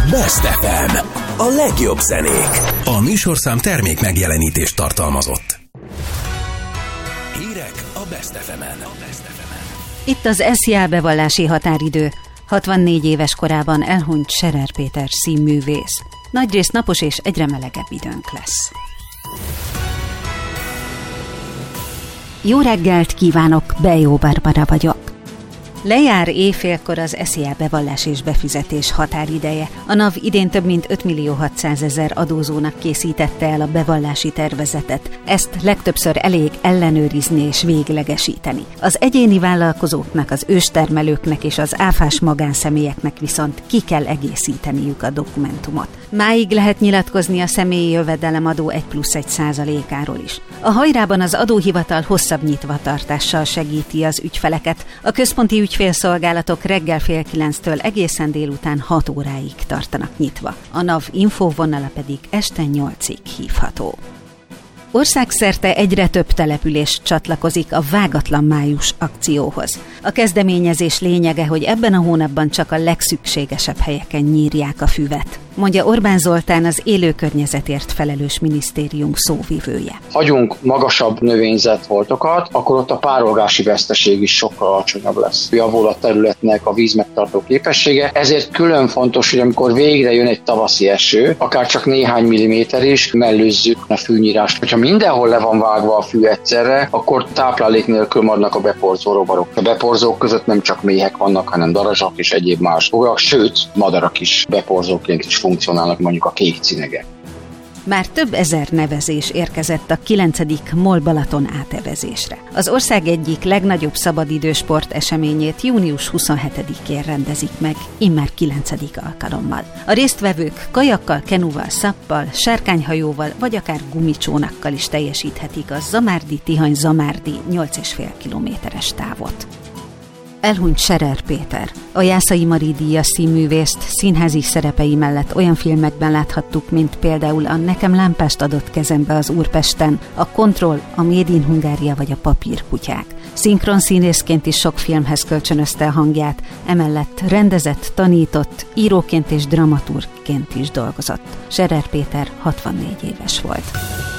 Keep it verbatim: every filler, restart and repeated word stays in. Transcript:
Best ef em. A legjobb zenék. A műsorszám termék megjelenítést tartalmazott. Hírek a Best ef emen. Itt az es zé á bevallási határidő. hatvannégy éves korában elhunyt Scherer Péter színművész. Nagyrészt napos és egyre melegebb időnk lesz. Jó reggelt kívánok, Bejó Barbara vagyok. Lejár éjfélkor az es zé á bevallás és befizetés határideje. A NAV idén több mint öt millió hatszázezer adózónak készítette el a bevallási tervezetet. Ezt legtöbbször elég ellenőrizni és véglegesíteni. Az egyéni vállalkozóknak, az őstermelőknek és az áfás magánszemélyeknek viszont ki kell egészíteniük a dokumentumot. Máig lehet nyilatkozni a személyi jövedelemadó egy plusz egy százalékáról is. A hajrában az adóhivatal hosszabb nyitvatartással segíti az ügyfeleket. A központi ügyfélszolgálatok reggel fél kilenctől egészen délután hat óráig tartanak nyitva. A NAV infóvonala pedig este nyolcig hívható. Országszerte egyre több település csatlakozik a Vágatlan május akcióhoz. A kezdeményezés lényege, hogy ebben a hónapban csak a legszükségesebb helyeken nyírják a füvet, mondja Orbán Zoltán, az élő környezetért felelős minisztérium szóvivője. Hagyunk magasabb növényzetvoltokat, akkor ott a párolgási veszteség is sokkal alacsonyabb lesz. Javul a területnek a vízmegtartó képessége, ezért külön fontos, hogy amikor végre jön egy tavaszi eső, akár csak néhány milliméter is, mellőzzük a fűnyírást. Hogyha mindenhol le van vágva a fű egyszerre, akkor táplálék nélkül maradnak a beporzó rovarok. A beporzók között nem csak méhek vannak, hanem darazsak és egyéb más fogalak, sőt, madarak is beporzóként is funkcionálnak, mondjuk a kék cinegek. Már több ezer nevezés érkezett a kilencedik MOL-Balaton átevezésre. Az ország egyik legnagyobb szabadidősport eseményét június huszonhetedikén rendezik meg, immár kilencedik alkalommal. A résztvevők kajakkal, kenuval, szappal, sárkányhajóval vagy akár gumicsónakkal is teljesíthetik a Zamárdi-Tihany-Zamárdi nyolc egész öt kilométeres távot. Elhunyt Scherer Péter. A Jászai Mari díjas színművészt színházi szerepei mellett olyan filmekben láthattuk, mint például a Nekem lámpást adott kezembe az Úrpesten, a Kontroll, a Made in Hungária vagy a Papírkutyák. Szinkron színészként is sok filmhez kölcsönözte a hangját, emellett rendezett, tanított, íróként és dramaturgként is dolgozott. Scherer Péter hatvannégy éves volt.